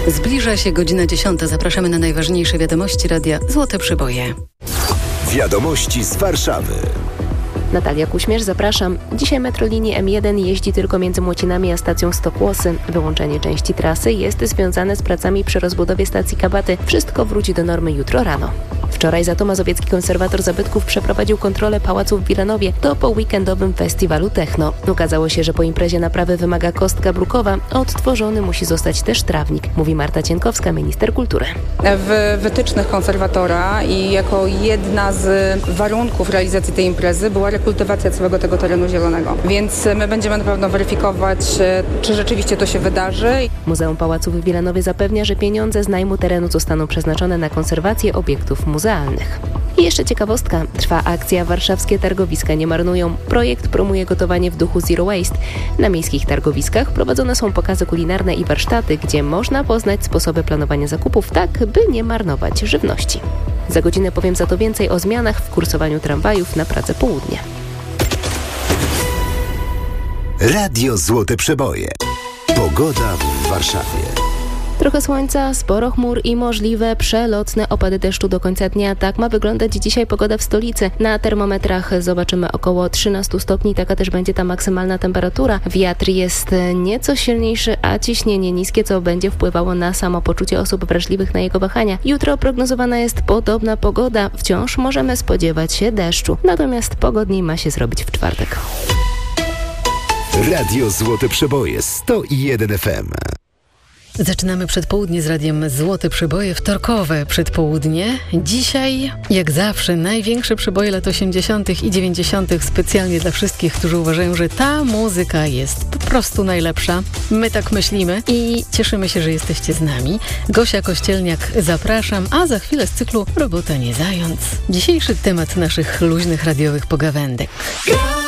Zbliża się godzina 10. Zapraszamy na najważniejsze wiadomości radia Złote Przeboje. Wiadomości z Warszawy. Natalia Kuśmierz, zapraszam. Dzisiaj metro linii M1 jeździ tylko między Młocinami a stacją Stokłosy. Wyłączenie części trasy jest związane z pracami przy rozbudowie stacji Kabaty. Wszystko wróci do normy jutro rano. Wczoraj za to mazowiecki konserwator zabytków przeprowadził kontrolę pałacu w Wilanowie. To po weekendowym festiwalu techno. Okazało się, że po imprezie naprawy wymaga kostka brukowa. Odtworzony musi zostać też trawnik, mówi Marta Cienkowska, minister kultury. W wytycznych konserwatora i jako jedna z warunków realizacji tej imprezy była rekultywacja całego tego terenu zielonego. Więc my będziemy na pewno weryfikować, czy rzeczywiście to się wydarzy. Muzeum Pałacu w Wilanowie zapewnia, że pieniądze z najmu terenu zostaną przeznaczone na konserwację obiektów muzealnych. I jeszcze ciekawostka. Trwa akcja Warszawskie Targowiska nie marnują. Projekt promuje gotowanie w duchu Zero Waste. Na miejskich targowiskach prowadzone są pokazy kulinarne i warsztaty, gdzie można poznać sposoby planowania zakupów tak, by nie marnować żywności. Za godzinę powiem za to więcej o zmianach w kursowaniu tramwajów na Pradze Południe. Radio Złote Przeboje. Pogoda w Warszawie. Trochę słońca, sporo chmur i możliwe przelotne opady deszczu do końca dnia. Tak ma wyglądać dzisiaj pogoda w stolicy. Na termometrach zobaczymy około 13 stopni. Taka też będzie ta maksymalna temperatura. Wiatr jest nieco silniejszy, a ciśnienie niskie, co będzie wpływało na samopoczucie osób wrażliwych na jego wahania. Jutro prognozowana jest podobna pogoda. Wciąż możemy spodziewać się deszczu. Natomiast pogodniej ma się zrobić w czwartek. Radio Złote Przeboje 101 FM. Zaczynamy przedpołudnie z radiem Złote Przeboje, wtorkowe przedpołudnie. Dzisiaj, jak zawsze, największe przeboje lat 80. i 90. specjalnie dla wszystkich, którzy uważają, że ta muzyka jest po prostu najlepsza. My tak myślimy i cieszymy się, że jesteście z nami. Gosia Kościelniak, zapraszam, a za chwilę z cyklu Robota nie zając. Dzisiejszy temat naszych luźnych radiowych pogawędek.